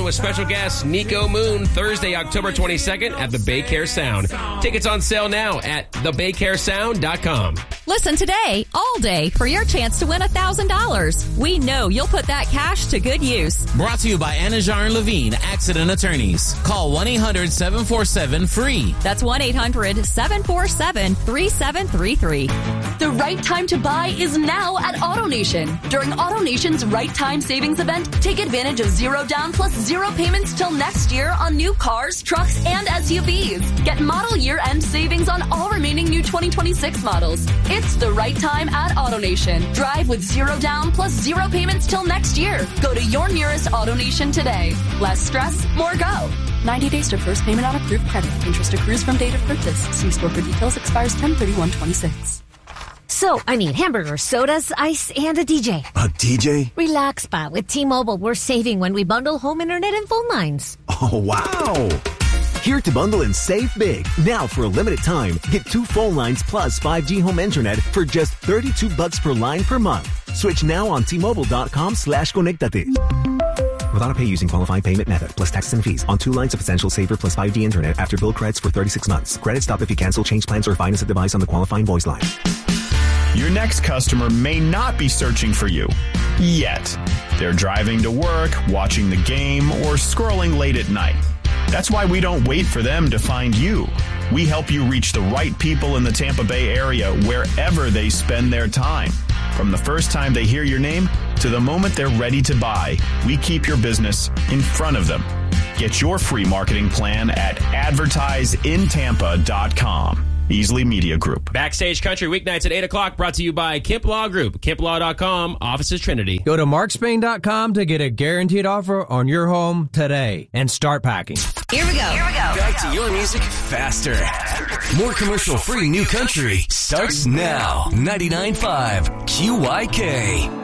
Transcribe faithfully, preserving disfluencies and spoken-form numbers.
with special guest Nico Moon Thursday, October twenty-second at the Baycare Sound. Tickets on sale now at the baycare sound dot com. Listen today, all day, for your chance to win one thousand dollars. We know you'll put that cash to good use. Brought to you by Anajar and Levine, Accident Attorneys. Call one eight hundred seven four seven free. That's one eight hundred seven four seven three seven three three. The right time to buy is now at AutoNation. During AutoNation's Right Time Savings Event, take advantage of zero down plus zero payments till next year on new cars, trucks, and S U Vs. Get model year-end savings on all remaining new twenty twenty-six models. It's the right time at AutoNation. Drive with zero down plus zero payments till next year. Go to your nearest AutoNation today. Less stress, more go. ninety days to first payment on approved credit. Interest accrues from date of purchase. See store for details. Expires ten thirty-one twenty-six. So, I mean, hamburgers, sodas, ice, and a D J. A D J? Relax, Spot. With T-Mobile, we're saving when we bundle home internet and phone lines. Oh, wow. Here to bundle and save big. Now, for a limited time, get two phone lines plus five G home internet for just thirty-two bucks per line per month. Switch now on T-Mobile.com slash Conectate. With auto pay using qualifying payment method, plus taxes and fees on two lines of Essential Saver plus five G internet after bill credits for thirty-six months. Credit stop if you cancel, change plans, or finance a device on the qualifying voice line. Your next customer may not be searching for you yet. They're driving to work, watching the game, or scrolling late at night. That's why we don't wait for them to find you. We help you reach the right people in the Tampa Bay area wherever they spend their time. From the first time they hear your name to the moment they're ready to buy, we keep your business in front of them. Get your free marketing plan at advertise in tampa dot com. Easley Media Group. Backstage Country weeknights at eight o'clock, brought to you by Kemp Law Group. Kemp Law dot com, offices Trinity. Go to Mark Spain dot com to get a guaranteed offer on your home today and start packing. Here we go. Here we go. Back to your music faster. More commercial-free new country starts now. ninety-nine point five Q Y K.